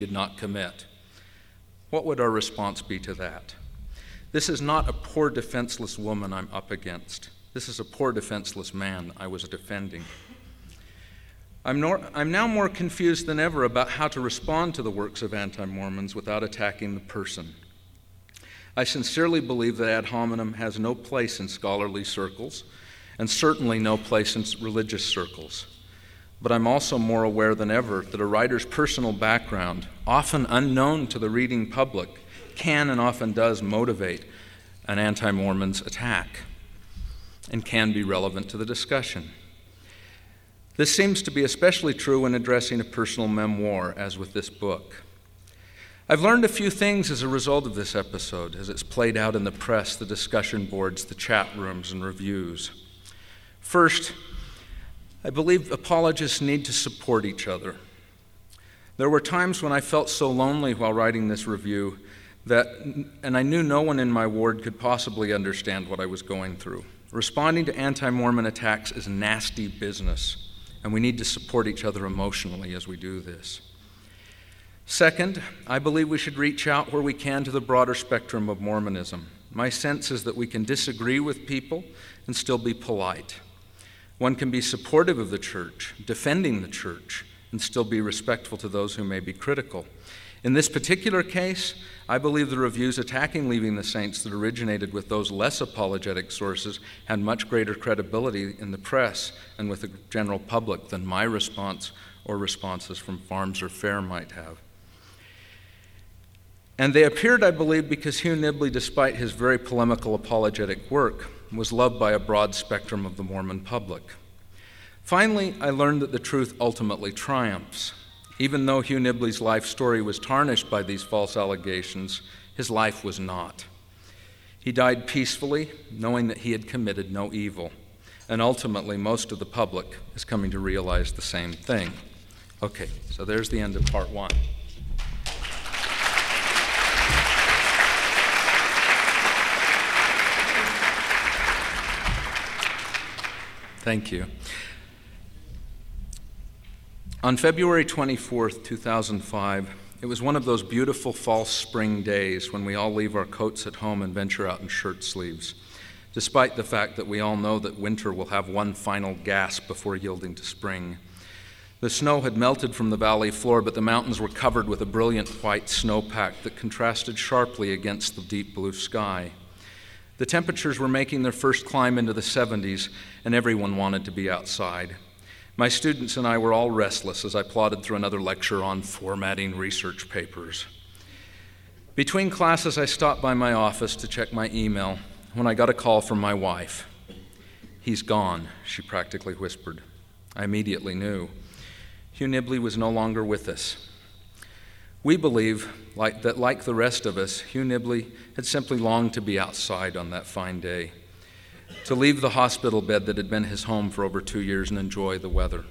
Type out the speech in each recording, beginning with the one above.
did not commit. What would our response be to that? This is not a poor defenseless woman I'm up against. This is a poor defenseless man I was defending. I'm now more confused than ever about how to respond to the works of anti-Mormons without attacking the person. I sincerely believe that ad hominem has no place in scholarly circles, and certainly no place in religious circles. But I'm also more aware than ever that a writer's personal background, often unknown to the reading public, can and often does motivate an anti-Mormon's attack and can be relevant to the discussion. This seems to be especially true when addressing a personal memoir, as with this book. I've learned a few things as a result of this episode, as it's played out in the press, the discussion boards, the chat rooms, and reviews. First, I believe apologists need to support each other. There were times when I felt so lonely while writing this review and I knew no one in my ward could possibly understand what I was going through. Responding to anti-Mormon attacks is nasty business, and we need to support each other emotionally as we do this. Second, I believe we should reach out where we can to the broader spectrum of Mormonism. My sense is that we can disagree with people and still be polite. One can be supportive of the church, defending the church, and still be respectful to those who may be critical. In this particular case, I believe the reviews attacking Leaving the Saints that originated with those less apologetic sources had much greater credibility in the press and with the general public than my response or responses from Farms or Fair might have. And they appeared, I believe, because Hugh Nibley, despite his very polemical apologetic work, was loved by a broad spectrum of the Mormon public. Finally, I learned that the truth ultimately triumphs. Even though Hugh Nibley's life story was tarnished by these false allegations, his life was not. He died peacefully, knowing that he had committed no evil. And ultimately, most of the public is coming to realize the same thing. Okay, so there's the end of part one. Thank you. On February 24th, 2005, it was one of those beautiful false spring days when we all leave our coats at home and venture out in shirt sleeves, despite the fact that we all know that winter will have one final gasp before yielding to spring. The snow had melted from the valley floor, but the mountains were covered with a brilliant white snowpack that contrasted sharply against the deep blue sky. The temperatures were making their first climb into the 70s, and everyone wanted to be outside. My students and I were all restless as I plodded through another lecture on formatting research papers. Between classes, I stopped by my office to check my email when I got a call from my wife. "He's gone," she practically whispered. I immediately knew. Hugh Nibley was no longer with us. We believe that, like the rest of us, Hugh Nibley had simply longed to be outside on that fine day, to leave the hospital bed that had been his home for over 2 years and enjoy the weather.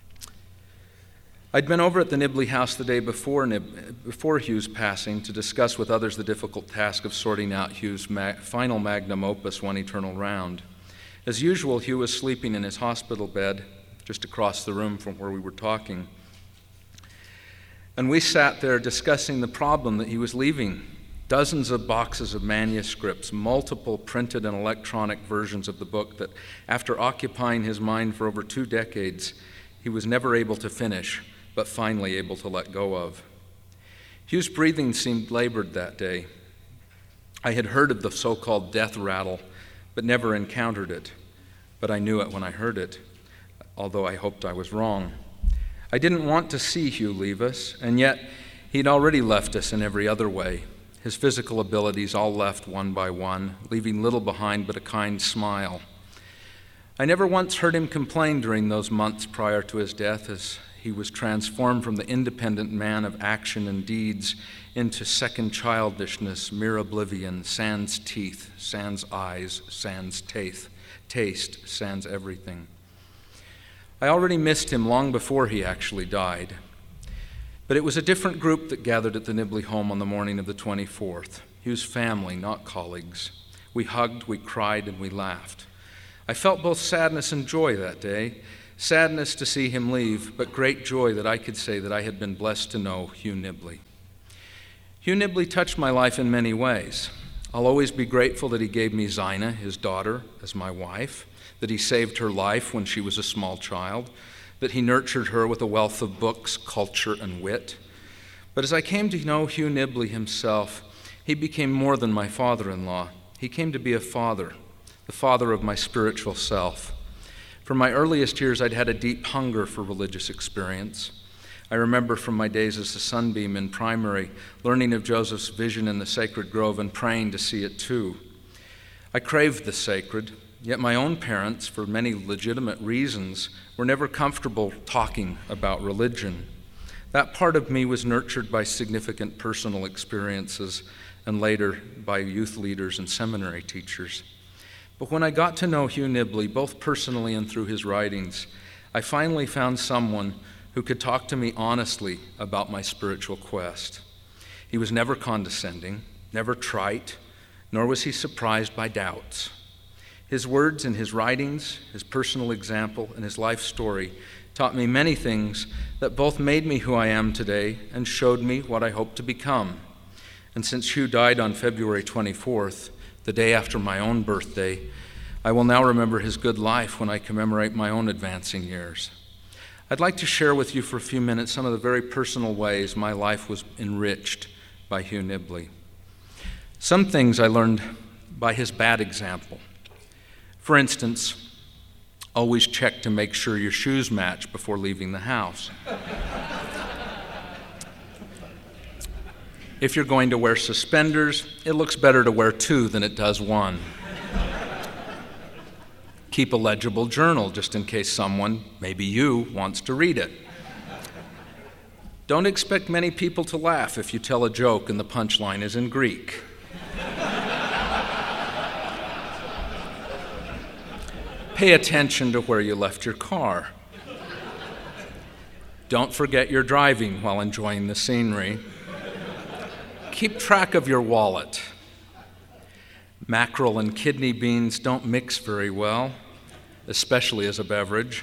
I'd been over at the Nibley house the day before Hugh's passing to discuss with others the difficult task of sorting out Hugh's final magnum opus, One Eternal Round. As usual, Hugh was sleeping in his hospital bed just across the room from where we were talking. And we sat there discussing the problem that he was leaving. Dozens of boxes of manuscripts, multiple printed and electronic versions of the book that, after occupying his mind for over 2 decades, he was never able to finish, but finally able to let go of. Hugh's breathing seemed labored that day. I had heard of the so-called death rattle, but never encountered it. But I knew it when I heard it, although I hoped I was wrong. I didn't want to see Hugh leave us, and yet he'd already left us in every other way. His physical abilities all left one by one, leaving little behind but a kind smile. I never once heard him complain during those months prior to his death, as he was transformed from the independent man of action and deeds into second childishness, mere oblivion, sans teeth, sans eyes, sans taste, sans everything. I already missed him long before he actually died. But it was a different group that gathered at the Nibley home on the morning of the 24th. Hugh's family, not colleagues. We hugged, we cried, and we laughed. I felt both sadness and joy that day, Sadness to see him leave, but great joy that I could say that I had been blessed to know Hugh Nibley. Hugh Nibley touched my life in many ways. I'll always be grateful that he gave me Zina, his daughter, as my wife, that he saved her life when she was a small child, that he nurtured her with a wealth of books, culture, and wit. But as I came to know Hugh Nibley himself, he became more than my father-in-law. He came to be a father, the father of my spiritual self. From my earliest years, I'd had a deep hunger for religious experience. I remember from my days as a sunbeam in primary, learning of Joseph's vision in the sacred grove and praying to see it too. I craved the sacred, yet my own parents, for many legitimate reasons, were never comfortable talking about religion. That part of me was nurtured by significant personal experiences and later by youth leaders and seminary teachers. But when I got to know Hugh Nibley, both personally and through his writings, I finally found someone who could talk to me honestly about my spiritual quest. He was never condescending, never trite, nor was he surprised by doubts. His words and his writings, his personal example, and his life story taught me many things that both made me who I am today and showed me what I hope to become. And since Hugh died on February 24th, the day after my own birthday, I will now remember his good life when I commemorate my own advancing years. I'd like to share with you for a few minutes some of the very personal ways my life was enriched by Hugh Nibley. Some things I learned by his bad example. For instance, always check to make sure your shoes match before leaving the house. If you're going to wear suspenders, it looks better to wear 2 than it does 1. Keep a legible journal just in case someone, maybe you, wants to read it. Don't expect many people to laugh if you tell a joke and the punchline is in Greek. Pay attention to where you left your car. Don't forget you're driving while enjoying the scenery. Keep track of your wallet. Mackerel and kidney beans don't mix very well, especially as a beverage.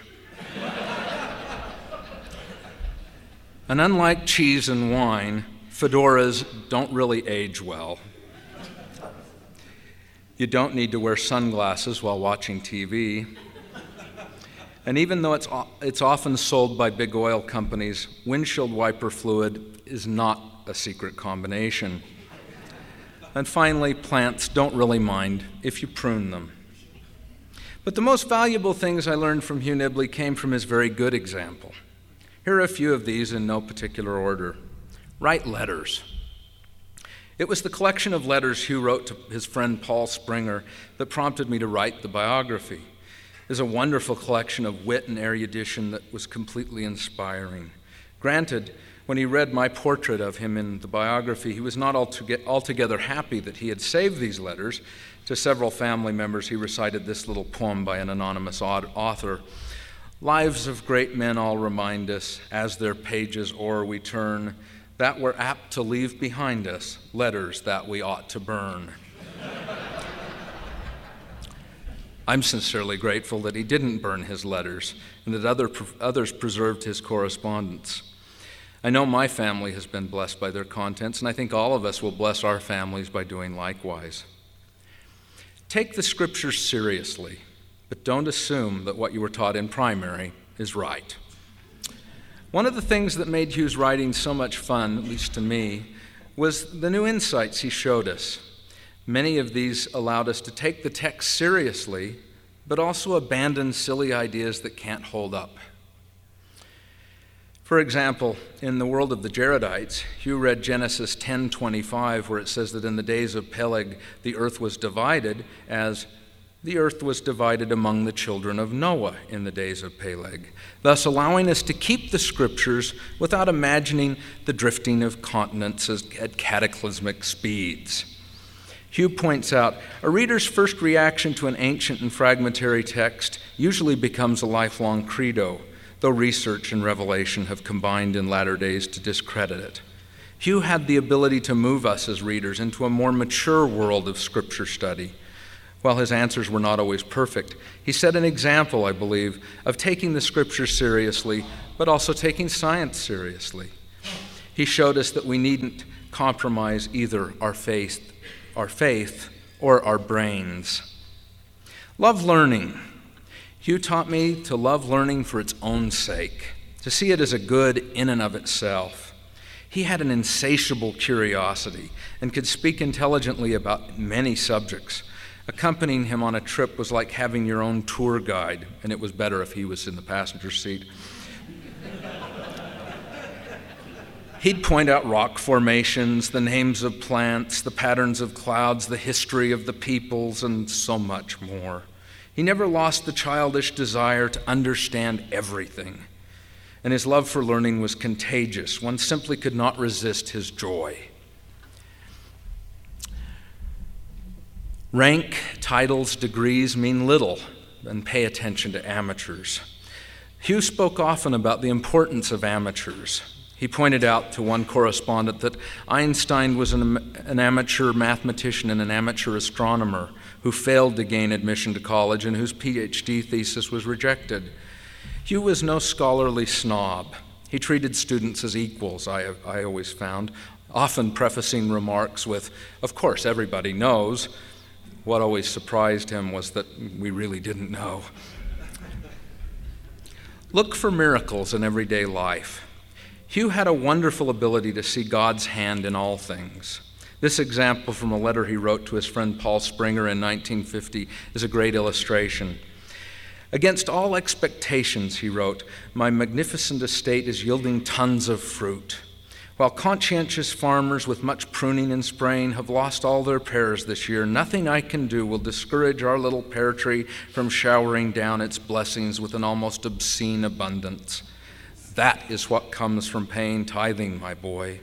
And unlike cheese and wine, fedoras don't really age well. You don't need to wear sunglasses while watching TV. And even though it's often sold by big oil companies, windshield wiper fluid is not a secret combination. And finally, plants don't really mind if you prune them. But the most valuable things I learned from Hugh Nibley came from his very good example. Here are a few of these in no particular order. Write letters. It was the collection of letters Hugh wrote to his friend Paul Springer that prompted me to write the biography. It is a wonderful collection of wit and erudition that was completely inspiring. Granted, when he read my portrait of him in the biography, he was not altogether happy that he had saved these letters. To several family members, he recited this little poem by an anonymous author. Lives of great men all remind us, as their pages o'er we turn, that we're apt to leave behind us letters that we ought to burn. I'm sincerely grateful that he didn't burn his letters and that others preserved his correspondence. I know my family has been blessed by their contents, and I think all of us will bless our families by doing likewise. Take the scriptures seriously, but don't assume that what you were taught in primary is right. One of the things that made Hugh's writing so much fun, at least to me, was the new insights he showed us. Many of these allowed us to take the text seriously, but also abandon silly ideas that can't hold up. For example, in the world of the Jaredites, Hugh read Genesis 10:25, where it says that in the days of Peleg, the earth was divided, as the earth was divided among the children of Noah in the days of Peleg, thus allowing us to keep the scriptures without imagining the drifting of continents at cataclysmic speeds. Hugh points out, a reader's first reaction to an ancient and fragmentary text usually becomes a lifelong credo, though research and revelation have combined in latter days to discredit it. Hugh had the ability to move us as readers into a more mature world of scripture study, While his answers were not always perfect, he set an example, I believe, of taking the Scriptures seriously, but also taking science seriously. He showed us that we needn't compromise either our faith or our brains. Love learning. Hugh taught me to love learning for its own sake, to see it as a good in and of itself. He had an insatiable curiosity and could speak intelligently about many subjects. Accompanying him on a trip was like having your own tour guide, and it was better if he was in the passenger seat. He'd point out rock formations, the names of plants, the patterns of clouds, the history of the peoples, and so much more. He never lost the childish desire to understand everything, and his love for learning was contagious. One simply could not resist his joy. Rank, titles, degrees mean little, and pay attention to amateurs. Hugh spoke often about the importance of amateurs. He pointed out to one correspondent that Einstein was an amateur mathematician and an amateur astronomer who failed to gain admission to college and whose PhD thesis was rejected. Hugh was no scholarly snob. He treated students as equals, I always found, often prefacing remarks with, "Of course, everybody knows." What always surprised him was that we really didn't know. Look for miracles in everyday life. Hugh had a wonderful ability to see God's hand in all things. This example from a letter he wrote to his friend Paul Springer in 1950 is a great illustration. "Against all expectations," he wrote, "my magnificent estate is yielding tons of fruit. While conscientious farmers with much pruning and spraying have lost all their pears this year, nothing I can do will discourage our little pear tree from showering down its blessings with an almost obscene abundance. That is what comes from paying tithing, my boy."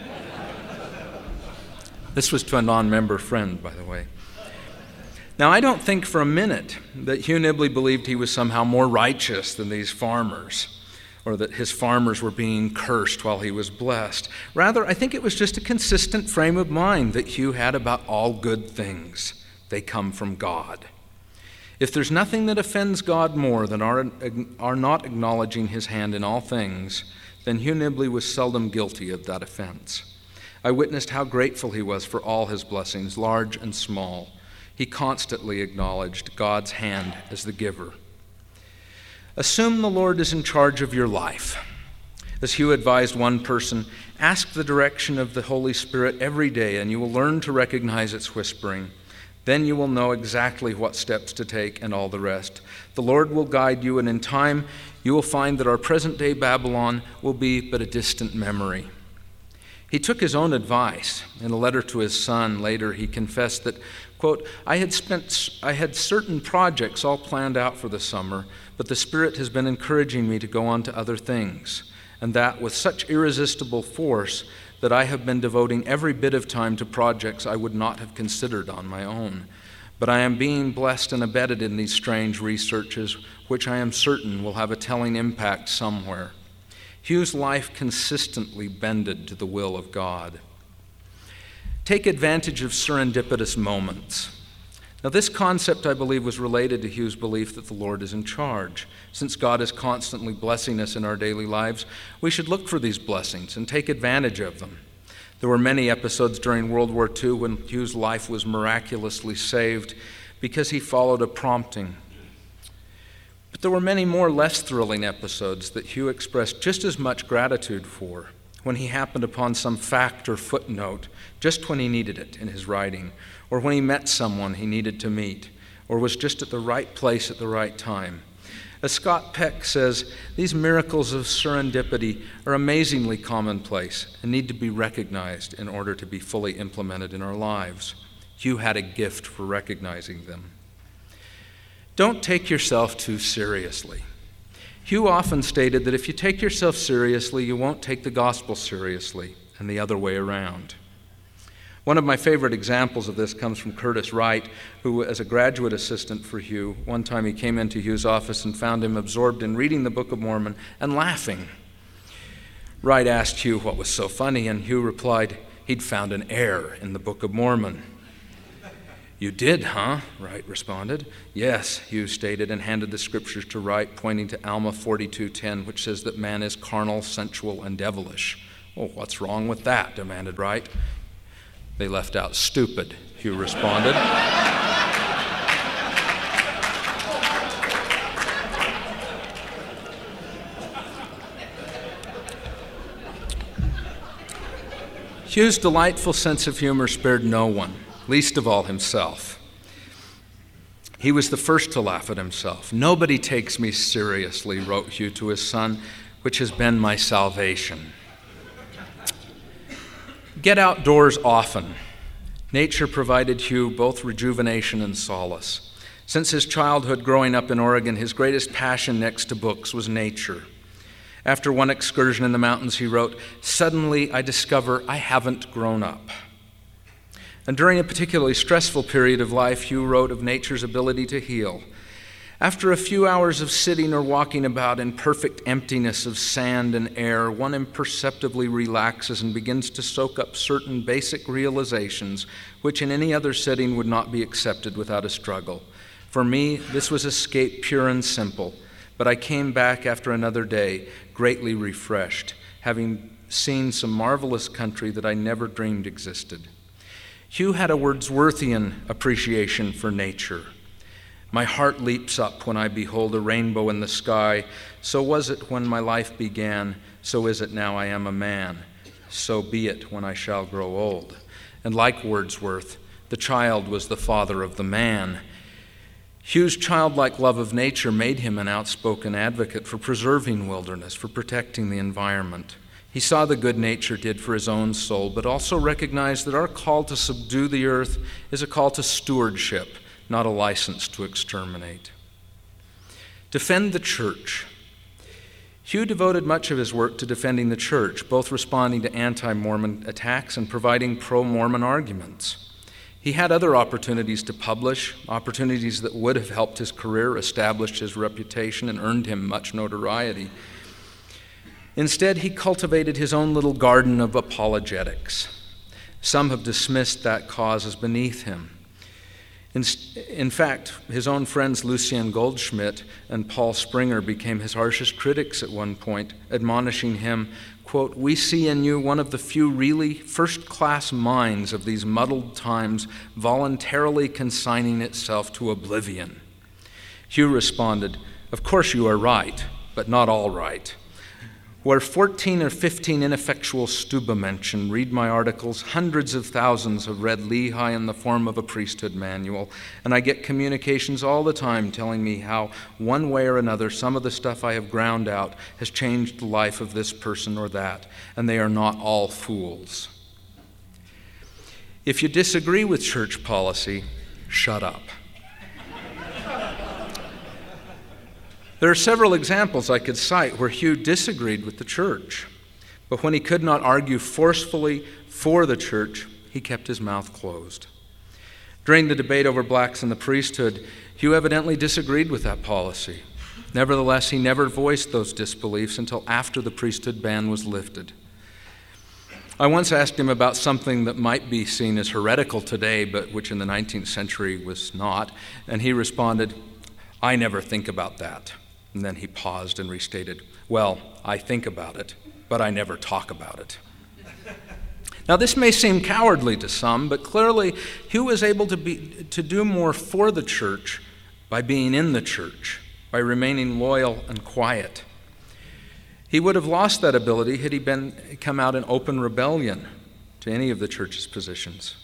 This was to a non-member friend, by the way. Now, I don't think for a minute that Hugh Nibley believed he was somehow more righteous than these farmers, or that his farmers were being cursed while he was blessed. Rather, I think it was just a consistent frame of mind that Hugh had about all good things. They come from God. If there's nothing that offends God more than our not acknowledging his hand in all things, then Hugh Nibley was seldom guilty of that offense. I witnessed how grateful he was for all his blessings, large and small. He constantly acknowledged God's hand as the giver. Assume the Lord is in charge of your life. As Hugh advised one person, ask the direction of the Holy Spirit every day, and you will learn to recognize its whispering. Then you will know exactly what steps to take and all the rest. The Lord will guide you, and in time you will find that our present-day Babylon will be but a distant memory. He took his own advice. In a letter to his son later, he confessed that, quote, I had certain projects all planned out for the summer, but the Spirit has been encouraging me to go on to other things, and that with such irresistible force that I have been devoting every bit of time to projects I would not have considered on my own. But I am being blessed and abetted in these strange researches, which I am certain will have a telling impact somewhere. Hugh's life consistently bended to the will of God. Take advantage of serendipitous moments. Now, this concept, I believe, was related to Hugh's belief that the Lord is in charge. Since God is constantly blessing us in our daily lives, we should look for these blessings and take advantage of them. There were many episodes during World War II when Hugh's life was miraculously saved because he followed a prompting. But there were many more less thrilling episodes that Hugh expressed just as much gratitude for, when he happened upon some fact or footnote just when he needed it in his writing, or when he met someone he needed to meet, or was just at the right place at the right time. As Scott Peck says, these miracles of serendipity are amazingly commonplace and need to be recognized in order to be fully implemented in our lives. Hugh had a gift for recognizing them. Don't take yourself too seriously. Hugh often stated that if you take yourself seriously, you won't take the gospel seriously, and the other way around. One of my favorite examples of this comes from Curtis Wright, who, as a graduate assistant for Hugh, one time he came into Hugh's office and found him absorbed in reading the Book of Mormon and laughing. Wright asked Hugh what was so funny, and Hugh replied he'd found an error in the Book of Mormon. "You did, huh?" Wright responded. "Yes," Hughes stated, and handed the scriptures to Wright, pointing to Alma 42:10, which says that man is carnal, sensual, and devilish. "Well, what's wrong with that?" demanded Wright. "They left out stupid," Hugh responded. Hugh's delightful sense of humor spared no one, least of all himself. He was the first to laugh at himself. "Nobody takes me seriously," wrote Hugh to his son, "which has been my salvation." Get outdoors often. Nature provided Hugh both rejuvenation and solace. Since his childhood growing up in Oregon, his greatest passion next to books was nature. After one excursion in the mountains, he wrote, "Suddenly I discover I haven't grown up." And during a particularly stressful period of life, Hugh wrote of nature's ability to heal. "After a few hours of sitting or walking about in perfect emptiness of sand and air, one imperceptibly relaxes and begins to soak up certain basic realizations which in any other setting would not be accepted without a struggle. For me, this was escape pure and simple, but I came back after another day, greatly refreshed, having seen some marvelous country that I never dreamed existed." Hugh had a Wordsworthian appreciation for nature. "My heart leaps up when I behold a rainbow in the sky. So was it when my life began, so is it now I am a man. So be it when I shall grow old." And like Wordsworth, the child was the father of the man. Hugh's childlike love of nature made him an outspoken advocate for preserving wilderness, for protecting the environment. He saw the good nature did for his own soul, but also recognized that our call to subdue the earth is a call to stewardship, not a license to exterminate. Defend the church. Hugh devoted much of his work to defending the church, both responding to anti-Mormon attacks and providing pro-Mormon arguments. He had other opportunities to publish, opportunities that would have helped his career, established his reputation, and earned him much notoriety. Instead, he cultivated his own little garden of apologetics. Some have dismissed that cause as beneath him. In fact, his own friends Lucien Goldschmidt and Paul Springer became his harshest critics at one point, admonishing him, quote, "We see in you one of the few really first-class minds of these muddled times voluntarily consigning itself to oblivion." Hugh responded, "Of course you are right, but not all right. Where 14 or 15 ineffectual stuba mention, read my articles, hundreds of thousands have read Lehi in the form of a priesthood manual, and I get communications all the time telling me how, one way or another, some of the stuff I have ground out has changed the life of this person or that, and they are not all fools. If you disagree with church policy, shut up." There are several examples I could cite where Hugh disagreed with the church, but when he could not argue forcefully for the church, he kept his mouth closed. During the debate over blacks in the priesthood, Hugh evidently disagreed with that policy. Nevertheless, he never voiced those disbeliefs until after the priesthood ban was lifted. I once asked him about something that might be seen as heretical today, but which in the 19th century was not, and he responded, "I never think about that." And then he paused and restated, "Well, I think about it, but I never talk about it." Now, this may seem cowardly to some, but clearly Hugh was able to do more for the church by being in the church, by remaining loyal and quiet. He would have lost that ability had he come out in open rebellion to any of the church's positions.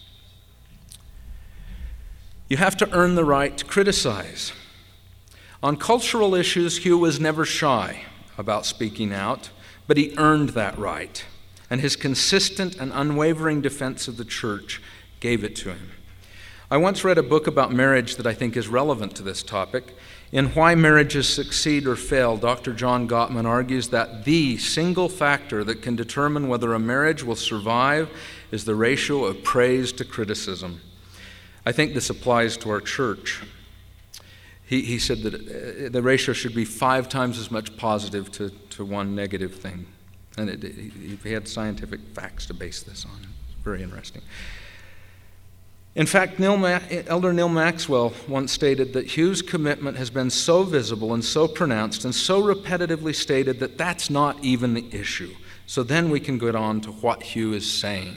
You have to earn the right to criticize. On cultural issues, Hugh was never shy about speaking out, but he earned that right, and his consistent and unwavering defense of the church gave it to him. I once read a book about marriage that I think is relevant to this topic. In Why Marriages Succeed or Fail, Dr. John Gottman argues that the single factor that can determine whether a marriage will survive is the ratio of praise to criticism. I think this applies to our church. He said that the ratio should be 5 times as much positive to one negative thing. And he had scientific facts to base this on. Very interesting. In fact, Elder Neil Maxwell once stated that Hugh's commitment has been so visible and so pronounced and so repetitively stated that that's not even the issue. So then we can get on to what Hugh is saying.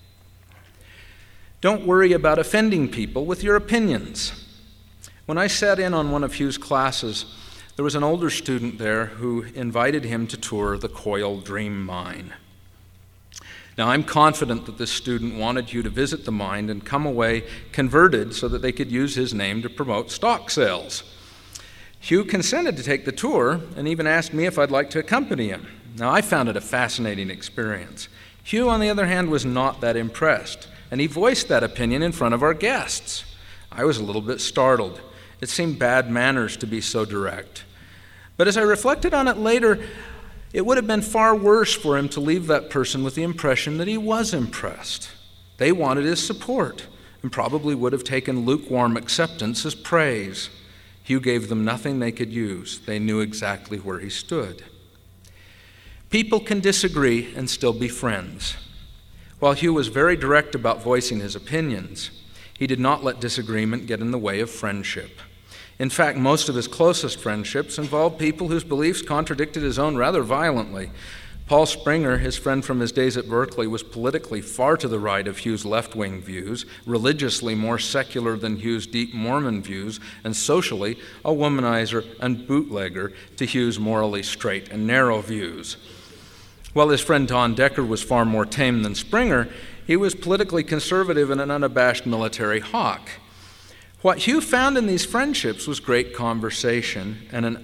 Don't worry about offending people with your opinions. When I sat in on one of Hugh's classes, there was an older student there who invited him to tour the Coil Dream Mine. Now, I'm confident that this student wanted Hugh to visit the mine and come away converted so that they could use his name to promote stock sales. Hugh consented to take the tour and even asked me if I'd like to accompany him. Now, I found it a fascinating experience. Hugh, on the other hand, was not that impressed, and he voiced that opinion in front of our guests. I was a little bit startled. It seemed bad manners to be so direct. But as I reflected on it later, it would have been far worse for him to leave that person with the impression that he was impressed. They wanted his support and probably would have taken lukewarm acceptance as praise. Hugh gave them nothing they could use. They knew exactly where he stood. People can disagree and still be friends. While Hugh was very direct about voicing his opinions, he did not let disagreement get in the way of friendship. In fact, most of his closest friendships involved people whose beliefs contradicted his own rather violently. Paul Springer, his friend from his days at Berkeley, was politically far to the right of Hugh's left-wing views, religiously more secular than Hugh's deep Mormon views, and socially a womanizer and bootlegger to Hugh's morally straight and narrow views. While his friend Don Decker was far more tame than Springer, he was politically conservative and an unabashed military hawk. What Hugh found in these friendships was great conversation and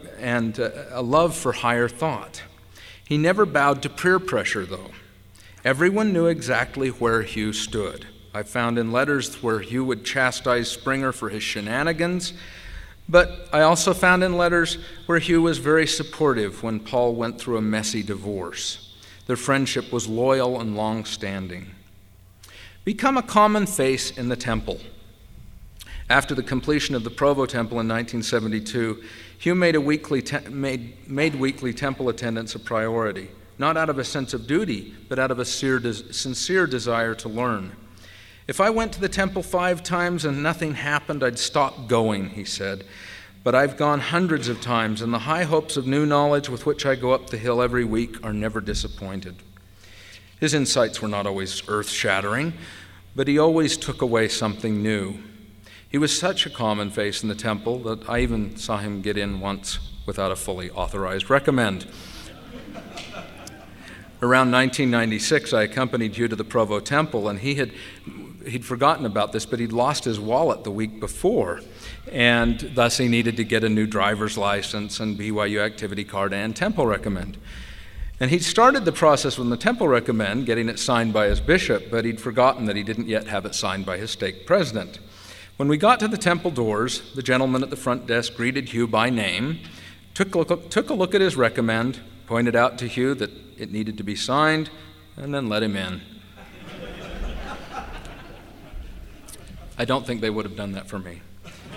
a love for higher thought. He never bowed to peer pressure, though. Everyone knew exactly where Hugh stood. I found in letters where Hugh would chastise Springer for his shenanigans, but I also found in letters where Hugh was very supportive when Paul went through a messy divorce. Their friendship was loyal and long-standing. Become a common face in the temple. After the completion of the Provo Temple in 1972, Hugh made weekly temple attendance a priority, not out of a sense of duty, but out of a sincere desire to learn. If I went to the temple 5 times and nothing happened, I'd stop going, he said. But I've gone hundreds of times, and the high hopes of new knowledge with which I go up the hill every week are never disappointed. His insights were not always earth-shattering, but he always took away something new. He was such a common face in the temple that I even saw him get in once without a fully authorized recommend. Around 1996, I accompanied Hugh to the Provo Temple, and he'd forgotten about this, but he'd lost his wallet the week before, and thus he needed to get a new driver's license and BYU activity card and temple recommend. And he'd started the process with the temple recommend, getting it signed by his bishop, but he'd forgotten that he didn't yet have it signed by his stake president. When we got to the temple doors, the gentleman at the front desk greeted Hugh by name, took a look at his recommend, pointed out to Hugh that it needed to be signed, and then let him in. I don't think they would have done that for me.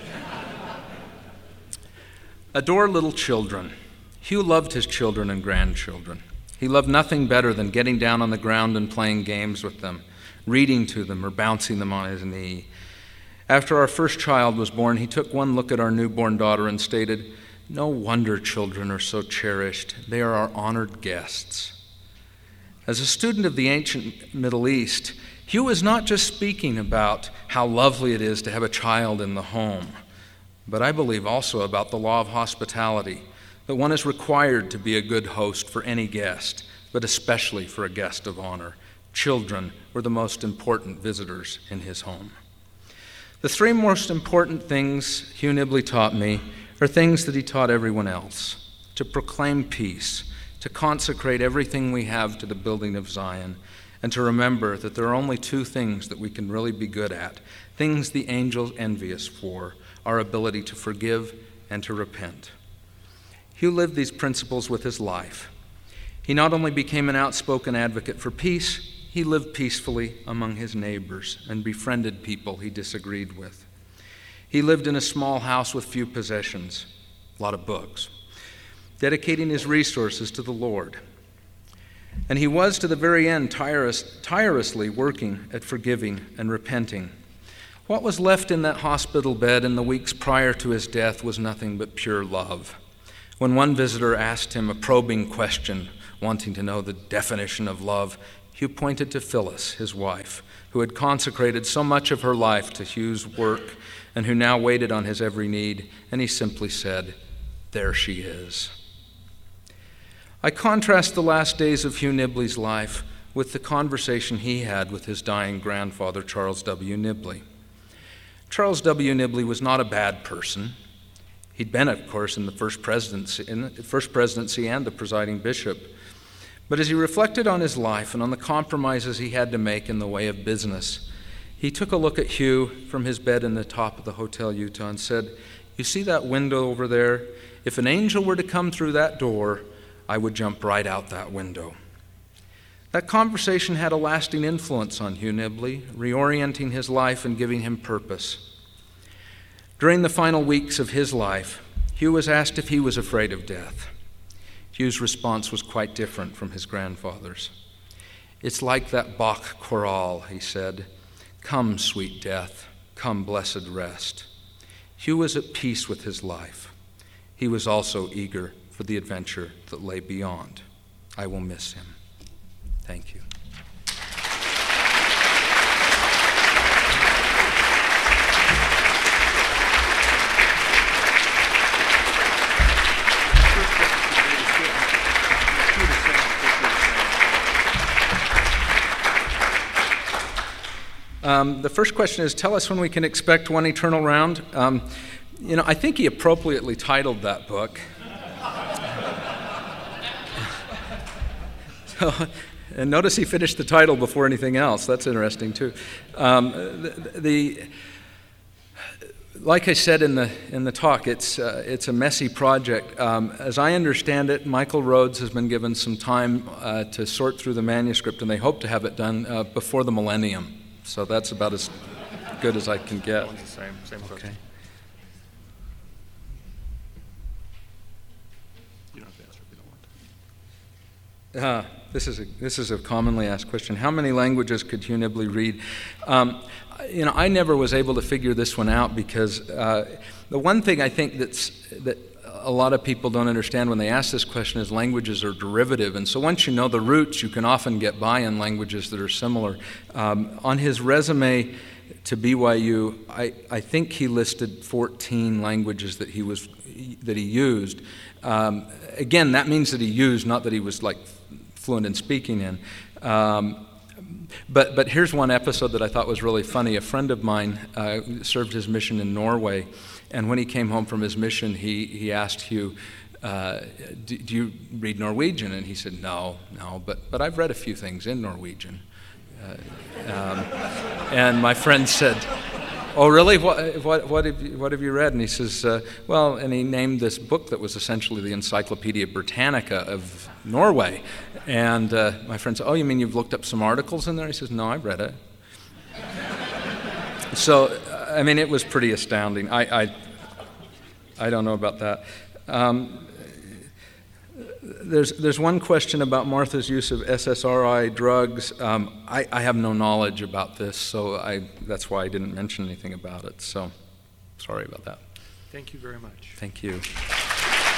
Adore little children. Hugh loved his children and grandchildren. He loved nothing better than getting down on the ground and playing games with them, reading to them or bouncing them on his knee. After our first child was born, he took one look at our newborn daughter and stated, "No wonder children are so cherished. They are our honored guests." As a student of the ancient Middle East, Hugh was not just speaking about how lovely it is to have a child in the home, but I believe also about the law of hospitality, that one is required to be a good host for any guest, but especially for a guest of honor. Children were the most important visitors in his home. The 3 most important things Hugh Nibley taught me are things that he taught everyone else: to proclaim peace, to consecrate everything we have to the building of Zion, and to remember that there are only 2 things that we can really be good at, things the angels envy us for: our ability to forgive and to repent. Hugh lived these principles with his life. He not only became an outspoken advocate for peace, he lived peacefully among his neighbors and befriended people he disagreed with. He lived in a small house with few possessions, a lot of books, dedicating his resources to the Lord. And he was, to the very end, tirelessly working at forgiving and repenting. What was left in that hospital bed in the weeks prior to his death was nothing but pure love. When one visitor asked him a probing question, wanting to know the definition of love, Hugh pointed to Phyllis, his wife, who had consecrated so much of her life to Hugh's work and who now waited on his every need, and he simply said, "There she is." I contrast the last days of Hugh Nibley's life with the conversation he had with his dying grandfather, Charles W. Nibley. Charles W. Nibley was not a bad person. He'd been, of course, in the first presidency and the presiding bishop. But as he reflected on his life and on the compromises he had to make in the way of business, he took a look at Hugh from his bed in the top of the Hotel Utah and said, "You see that window over there? If an angel were to come through that door, I would jump right out that window." That conversation had a lasting influence on Hugh Nibley, reorienting his life and giving him purpose. During the final weeks of his life, Hugh was asked if he was afraid of death. Hugh's response was quite different from his grandfather's. "It's like that Bach chorale," he said. "Come, sweet death, come, blessed rest." Hugh was at peace with his life. He was also eager for the adventure that lay beyond. I will miss him. Thank you. The first question is, tell us when we can expect One Eternal Round. I think he appropriately titled that book. And notice he finished the title before anything else. That's interesting too. Like I said in the talk, it's a messy project. As I understand it, Michael Rhodes has been given some time to sort through the manuscript, and they hope to have it done before the millennium. So that's about as good as I can get. One's the same question. Okay. You don't have to answer if you don't want to. This is a commonly asked question. How many languages could Hugh Nibley read? I never was able to figure this one out because the one thing I think that a lot of people don't understand when they ask this question is languages are derivative, and so once you know the roots, you can often get by in languages that are similar. On his resume to BYU, I think he listed 14 languages that he used. Again, that means that he used, not that he was like fluent in speaking in. But here's one episode that I thought was really funny. A friend of mine served his mission in Norway, and when he came home from his mission, he asked Hugh, do you read Norwegian? And he said, no, but I've read a few things in Norwegian. And my friend said, "Oh, really? What have you read?" And he says, well, and he named this book that was essentially the Encyclopedia Britannica of Norway. And my friend said, "Oh, you mean you've looked up some articles in there?" He says, "No, I've read it." So, I mean, it was pretty astounding. I don't know about that. There's one question about Martha's use of SSRI drugs. I have no knowledge about this, so that's why I didn't mention anything about it. So, sorry about that. Thank you very much. Thank you.